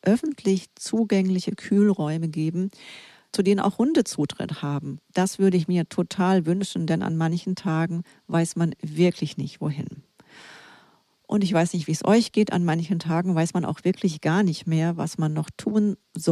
öffentlich zugängliche Kühlräume geben, zu denen auch Hunde Zutritt haben. Das würde ich mir total wünschen, denn an manchen Tagen weiß man wirklich nicht, wohin. Und ich weiß nicht, wie es euch geht. An manchen Tagen weiß man auch wirklich gar nicht mehr, was man noch tun soll